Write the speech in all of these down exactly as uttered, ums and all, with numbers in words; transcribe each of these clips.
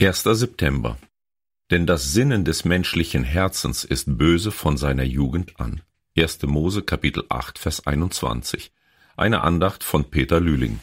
erster September. Denn das Sinnen des menschlichen Herzens ist böse von seiner Jugend an. erster Mose Kapitel acht, Vers einundzwanzig. Eine Andacht von Peter Lühling.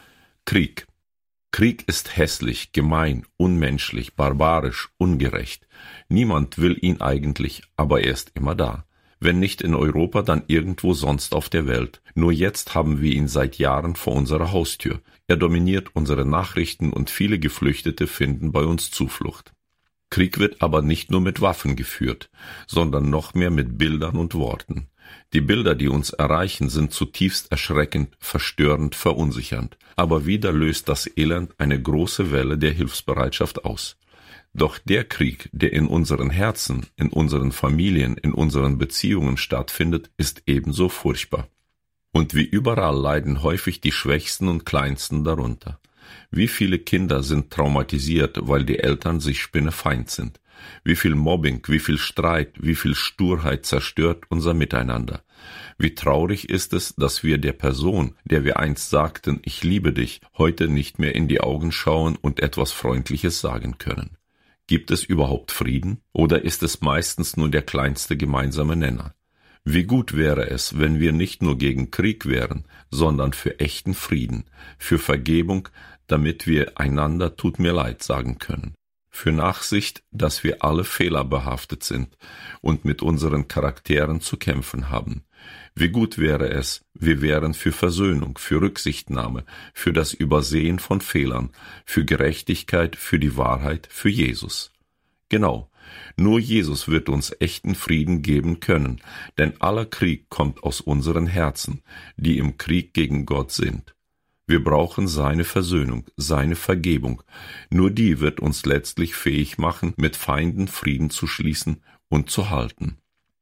Krieg. Krieg ist hässlich, gemein, unmenschlich, barbarisch, ungerecht. Niemand will ihn eigentlich, aber er ist immer da. Wenn nicht in Europa, dann irgendwo sonst auf der Welt. Nur jetzt haben wir ihn seit Jahren vor unserer Haustür. Er dominiert unsere Nachrichten und viele Geflüchtete finden bei uns Zuflucht. Krieg wird aber nicht nur mit Waffen geführt, sondern noch mehr mit Bildern und Worten. Die Bilder, die uns erreichen, sind zutiefst erschreckend, verstörend, verunsichernd. Aber wieder löst das Elend eine große Welle der Hilfsbereitschaft aus. Doch der Krieg, der in unseren Herzen, in unseren Familien, in unseren Beziehungen stattfindet, ist ebenso furchtbar. Und wie überall leiden häufig die Schwächsten und Kleinsten darunter. Wie viele Kinder sind traumatisiert, weil die Eltern sich spinnefeind sind? Wie viel Mobbing, wie viel Streit, wie viel Sturheit zerstört unser Miteinander? Wie traurig ist es, dass wir der Person, der wir einst sagten, ich liebe dich, heute nicht mehr in die Augen schauen und etwas Freundliches sagen können. Gibt es überhaupt Frieden, oder ist es meistens nur der kleinste gemeinsame Nenner? Wie gut wäre es, wenn wir nicht nur gegen Krieg wären, sondern für echten Frieden, für Vergebung, damit wir einander tut mir leid sagen können, für Nachsicht, dass wir alle fehlerbehaftet sind und mit unseren Charakteren zu kämpfen haben. Wie gut wäre es, wir wären für Versöhnung, für Rücksichtnahme, für das Übersehen von Fehlern, für Gerechtigkeit, für die Wahrheit, für Jesus. Genau, nur Jesus wird uns echten Frieden geben können, denn aller Krieg kommt aus unseren Herzen, die im Krieg gegen Gott sind. Wir brauchen seine Versöhnung, seine Vergebung. Nur die wird uns letztlich fähig machen, mit Feinden Frieden zu schließen und zu halten.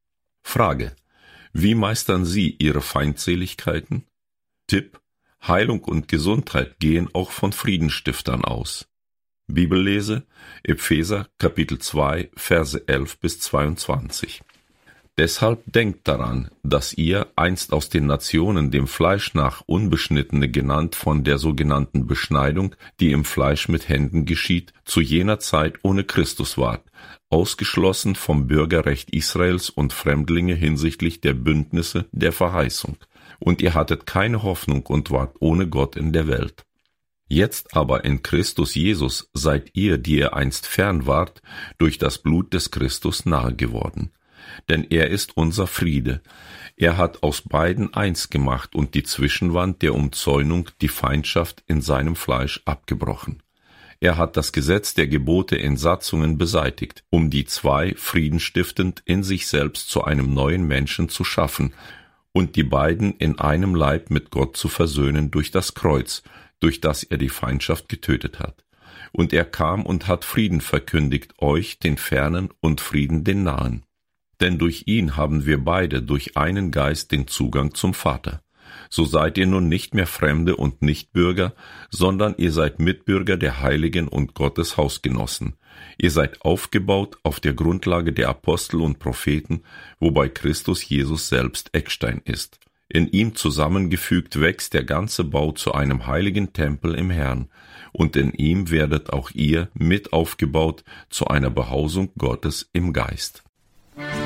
Frage: Wie meistern Sie Ihre Feindseligkeiten? Tipp: Heilung und Gesundheit gehen auch von Friedenstiftern aus. Bibellese: Epheser Kapitel zwei, Verse elf bis zweiundzwanzig. Deshalb denkt daran, dass ihr, einst aus den Nationen dem Fleisch nach Unbeschnittene genannt von der sogenannten Beschneidung, die im Fleisch mit Händen geschieht, zu jener Zeit ohne Christus wart, ausgeschlossen vom Bürgerrecht Israels und Fremdlinge hinsichtlich der Bündnisse der Verheißung. Und ihr hattet keine Hoffnung und wart ohne Gott in der Welt. Jetzt aber in Christus Jesus seid ihr, die ihr einst fern wart, durch das Blut des Christus nahe geworden. Denn er ist unser Friede. Er hat aus beiden eins gemacht und die Zwischenwand der Umzäunung, die Feindschaft in seinem Fleisch abgebrochen. Er hat das Gesetz der Gebote in Satzungen beseitigt, um die zwei friedenstiftend in sich selbst zu einem neuen Menschen zu schaffen und die beiden in einem Leib mit Gott zu versöhnen durch das Kreuz, durch das er die Feindschaft getötet hat. Und er kam und hat Frieden verkündigt, euch, den Fernen, und Frieden den Nahen. Denn durch ihn haben wir beide durch einen Geist den Zugang zum Vater. So seid ihr nun nicht mehr Fremde und Nichtbürger, sondern ihr seid Mitbürger der Heiligen und Gottes Hausgenossen. Ihr seid aufgebaut auf der Grundlage der Apostel und Propheten, wobei Christus Jesus selbst Eckstein ist. In ihm zusammengefügt wächst der ganze Bau zu einem heiligen Tempel im Herrn, und in ihm werdet auch ihr mit aufgebaut zu einer Behausung Gottes im Geist.